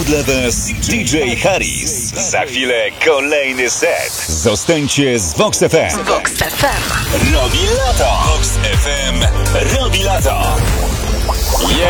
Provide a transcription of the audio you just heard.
dla Was DJ Harris. Za chwilę kolejny set. Zostańcie z Vox FM. Vox FM. Robi lato. Vox FM